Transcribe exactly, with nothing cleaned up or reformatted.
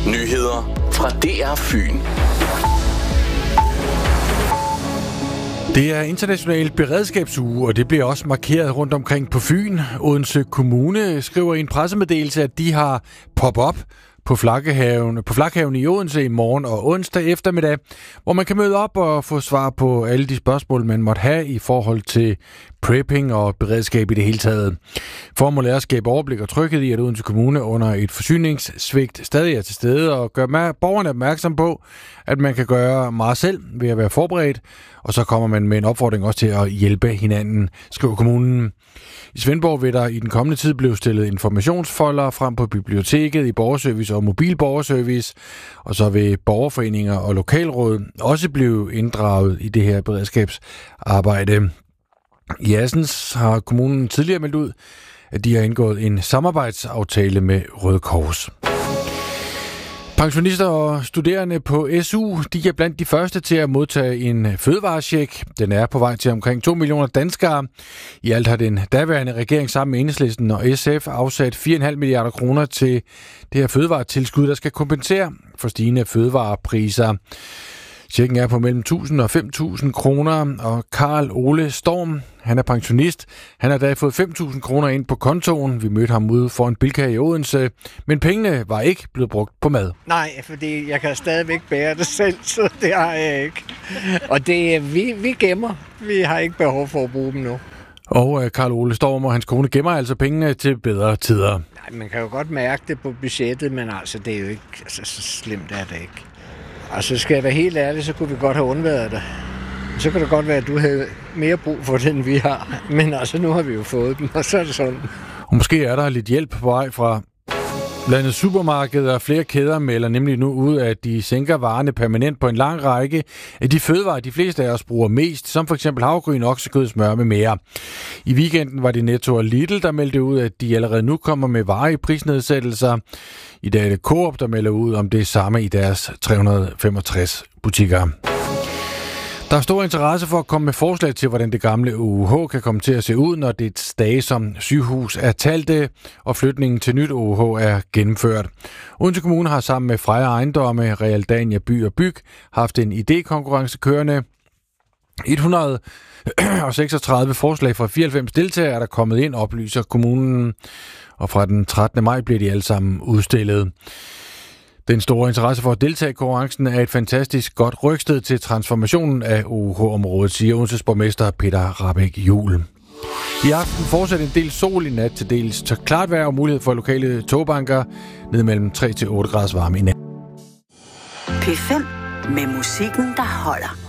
Nyheder fra D R Fyn. Det er international beredskabsuge, og det bliver også markeret rundt omkring på Fyn. Odense Kommune skriver i en pressemeddelelse, at de har pop-up på Flakhaven, på Flakhaven i Odense i morgen og onsdag eftermiddag, hvor man kan møde op og få svar på alle de spørgsmål, man måtte have i forhold til prepping og beredskab i det hele taget. Formålet er at skabe overblik og tryghed i, at Odense Kommune under et forsyningssvigt stadig er til stede og gør borgerne opmærksom på, at man kan gøre meget selv ved at være forberedt, og så kommer man med en opfordring også til at hjælpe hinanden, skriver kommunen. I Svendborg vil der i den kommende tid blive stillet informationsfolder frem på biblioteket, i borgerservice og mobil borgerservice, og så vil borgerforeninger og lokalråd også blive inddraget i det her beredskabsarbejde. I Assens har kommunen tidligere meldt ud, at de har indgået en samarbejdsaftale med Røde Kors. Pensionister og studerende på S U, de er blandt de første til at modtage en fødevarecheck. Den er på vej til omkring to millioner danskere. I alt har den daværende regering sammen med Enhedslisten og S F afsat fire komma fem milliarder kroner til det her fødevaretilskud, der skal kompensere for stigende fødevarepriser. Checken er på mellem tusind og fem tusind kroner, og Karl Ole Storm, han er pensionist. Han har da fået fem tusind kroner ind på kontoen. Vi mødte ham ude for en Bilka i Odense, men pengene var ikke blevet brugt på mad. Nej, fordi jeg kan stadigvæk bære det selv, så det har jeg ikke. Og det vi, vi gemmer. Vi har ikke behov for at bruge dem nu. Og Karl Ole Storm og hans kone gemmer altså pengene til bedre tider. Nej, man kan jo godt mærke det på budgettet, men altså, det er jo ikke altså, så slemt er det ikke. Altså, skal jeg være helt ærlig, så kunne vi godt have undværet det. Så kan det godt være, at du havde mere brug for det, end vi har. Men altså, nu har vi jo fået dem, og så er det sådan. Og måske er der lidt hjælp på vej fra landets supermarkeder. Flere kæder melder nemlig nu ud, at de sænker varerne permanent på en lang række af de fødevarer, de fleste af os bruger mest, som for eksempel havregryn, oksekød, smør med mere. I weekenden var det Netto og Lidl, der meldte ud, at de allerede nu kommer med varige prisnedsættelser. I dag er det Coop, der melder ud om det samme i deres tre hundrede og femogtres butikker. Der er stor interesse for at komme med forslag til, hvordan det gamle O U H kan komme til at se ud, når det dage som sygehus er talte, og flytningen til nyt O U H er gennemført. Odense Kommune har sammen med Freja Ejendomme, Realdania By og Byg haft en idékonkurrence kørende. et hundrede og seksogtredive forslag fra fireoghalvfems deltagere er der kommet ind, oplyser kommunen, og fra den trettende maj bliver de alle sammen udstillet. Den store interesse for at deltage i konkurrencen er et fantastisk godt rygsted til transformationen af O U H-området, siger Odenses borgmester Peter Rahbæk Juhl. I aften fortsætter en del sol, i nat til dels til klart vejr og mulighed for lokale togbanker ned mellem tre til otte graders varme i nat. P fem med musikken, der holder.